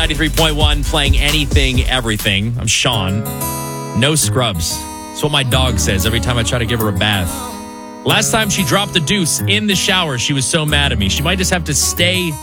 93.1 playing anything, everything. I'm Sean. No scrubs. That's what my dog says every time I try to give her a bath. Last time she dropped the deuce in the shower, she was so mad at me. She might just have to stay